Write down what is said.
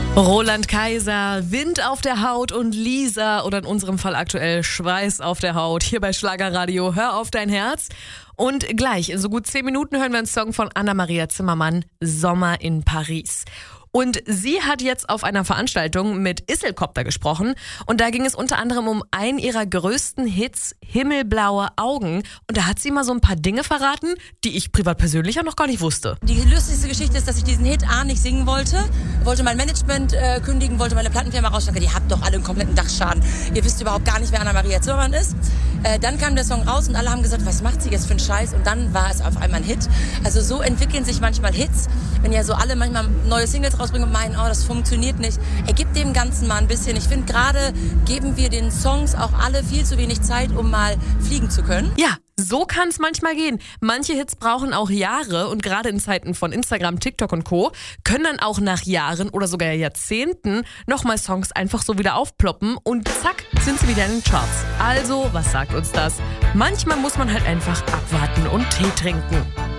Roland Kaiser, Wind auf der Haut und Lisa oder in unserem Fall aktuell Schweiß auf der Haut. Hier bei Schlagerradio, hör auf dein Herz. Und gleich, in so gut 10 Minuten hören wir einen Song von Anna-Maria Zimmermann, Sommer in Paris. Und sie hat jetzt auf einer Veranstaltung mit Isselkopter gesprochen und da ging es unter anderem um einen ihrer größten Hits, Himmelblaue Augen. Und da hat sie mal so ein paar Dinge verraten, die ich privat persönlich ja noch gar nicht wusste. Die lustigste Geschichte ist, dass ich diesen Hit nicht singen wollte mein Management kündigen, wollte meine Plattenfirma rausschlagen. Die habt doch alle einen kompletten Dachschaden. Ihr wisst überhaupt gar nicht, wer Anna-Maria Zimmermann ist. Dann kam der Song raus und alle haben gesagt, was macht sie jetzt für einen Scheiß? Und dann war es auf einmal ein Hit. Also so entwickeln sich manchmal Hits, wenn ja so alle manchmal neue Singles rausbringen und meinen, oh, das funktioniert nicht. Gib dem Ganzen mal ein bisschen. Ich finde, gerade geben wir den Songs auch alle viel zu wenig Zeit, um mal fliegen zu können. Ja, so kann es manchmal gehen. Manche Hits brauchen auch Jahre und gerade in Zeiten von Instagram, TikTok und Co. können dann auch nach Jahren oder sogar Jahrzehnten nochmal Songs einfach so wieder aufploppen und zack, sind sie wieder in den Charts. Also, was sagt uns das? Manchmal muss man halt einfach abwarten und Tee trinken.